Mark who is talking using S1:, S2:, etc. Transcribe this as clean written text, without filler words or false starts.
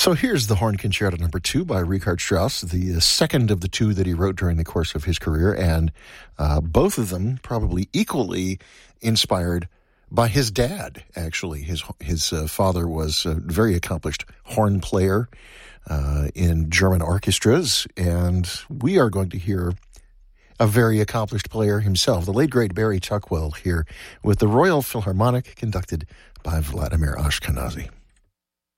S1: So here's the Horn Concerto number 2 by Richard Strauss, the second of the two that he wrote during the course of his career, and both of them probably equally inspired by his dad, actually. His father was a very accomplished horn player in German orchestras, and we are going to hear a very accomplished player himself, the late, great Barry Tuckwell, here with the Royal Philharmonic, conducted by Vladimir Ashkenazy.